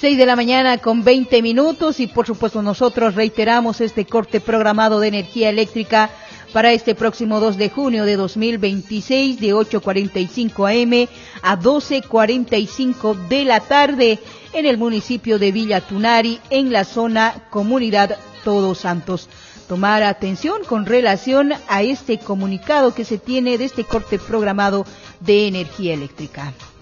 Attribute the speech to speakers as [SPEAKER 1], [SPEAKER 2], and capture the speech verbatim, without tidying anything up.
[SPEAKER 1] seis de la mañana con veinte minutos y por supuesto nosotros reiteramos este corte programado de energía eléctrica para este próximo dos de junio de dos mil veintiséis de ocho cuarenta y cinco a eme a doce cuarenta y cinco de la tarde en el municipio de Villa Tunari en la zona Comunidad Todos Santos. Tomar atención con relación a este comunicado que se tiene de este corte programado de energía eléctrica.